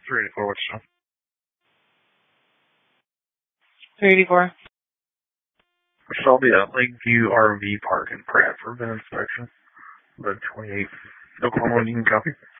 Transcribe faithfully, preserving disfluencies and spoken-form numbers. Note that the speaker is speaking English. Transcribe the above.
three eighty-four, what's up? three eighty-four. So I'll be at Lakeview R V Park in Pratt for an inspection. The twenty-eighth Oklahoma, you can copy.